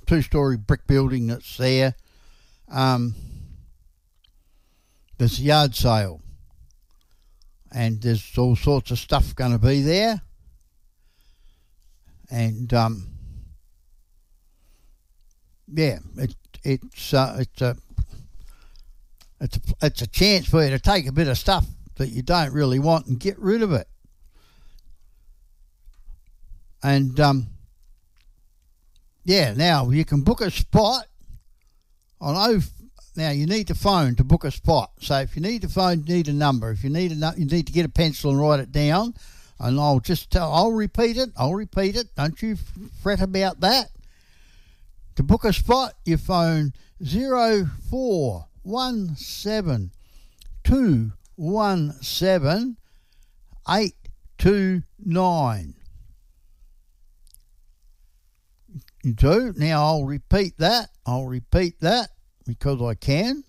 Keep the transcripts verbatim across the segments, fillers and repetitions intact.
two-storey brick building that's there. Um, there's a yard sale, and there's all sorts of stuff going to be there. And um, yeah, it, it's uh, it's a it's a it's a chance for you to take a bit of stuff that you don't really want and get rid of it. And um, yeah, now you can book a spot. I know. Now you need to phone to book a spot. So if you need to phone, you need a number. If you need a, you need to get a pencil and write it down. And I'll just tell. I'll repeat it. I'll repeat it. Don't you fret about that. To book a spot, you phone zero four one seven two one seven eight two nine. You do. Now I'll repeat that. I'll repeat that because I can.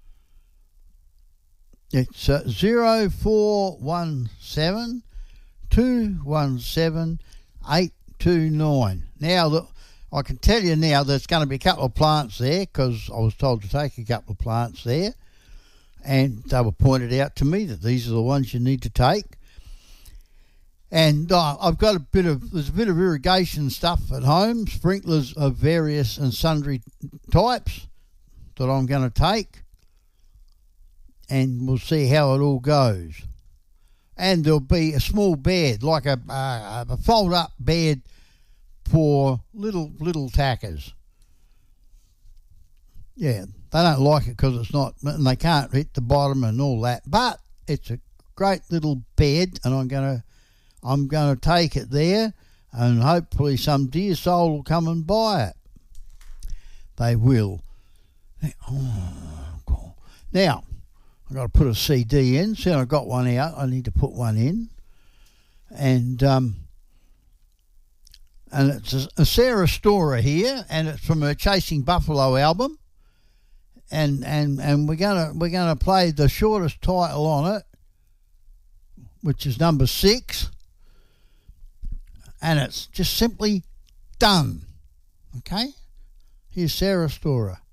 It's uh, zero four one seven two one seven eight two nine. Now the, I can tell you now there's going to be a couple of plants there because I was told to take a couple of plants there, and they were pointed out to me that these are the ones you need to take. And uh, I've got a bit of, there's a bit of irrigation stuff at home, sprinklers of various and sundry types that I'm going to take, and we'll see how it all goes. And there'll be a small bed, like a, a, a fold-up bed for little little tackers. Yeah, they don't like it because it's not, and they can't hit the bottom and all that. But it's a great little bed, and I'm gonna I'm gonna take it there, and hopefully some dear soul will come and buy it. They will. Oh, God. Now I've got to put a C D in. See, I got one out. I need to put one in, and um. And it's a, a Sarah Storer here, and it's from her Chasing Buffalo album. And and and we're gonna we're gonna play the shortest title on it, which is number six. And it's just simply Done. Okay? Here's Sarah Storer.